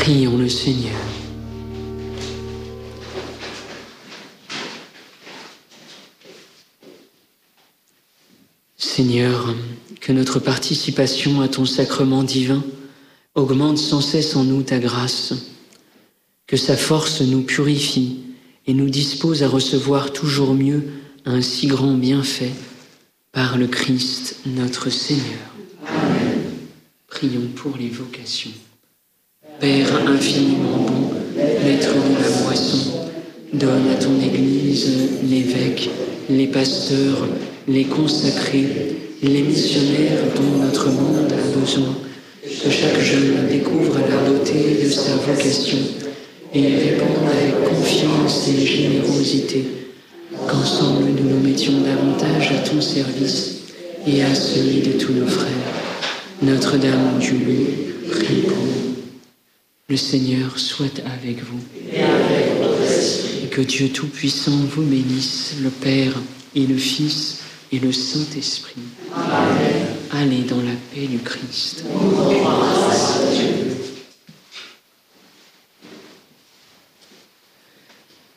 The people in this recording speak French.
Prions le Seigneur. Seigneur, que notre participation à ton sacrement divin augmente sans cesse en nous ta grâce, que sa force nous purifie et nous dispose à recevoir toujours mieux un si grand bienfait par le Christ notre Seigneur. Amen. Prions pour les vocations. Père infiniment bon, maître de la moisson, donne à ton Église l'évêque, les pasteurs, les consacrés, les missionnaires dont notre monde a besoin, que chaque jeune découvre la beauté de sa vocation et réponde avec confiance et générosité, qu'ensemble nous nous mettions davantage à ton service et à celui de tous nos frères. Notre-Dame du Lourd, prie pour nous. Le Seigneur soit avec vous. Et que Dieu Tout-Puissant vous bénisse, le Père et le Fils et le Saint-Esprit. Amen. Allez dans la paix du Christ.